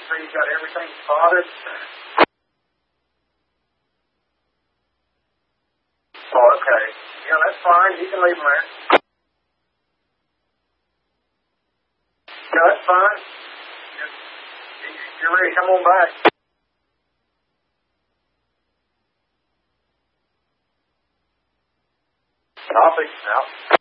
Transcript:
sure you got everything spotted. Oh, okay. Yeah, that's fine. You can leave them there. Yeah, that's fine. You're ready. Come on back. Copy. Out.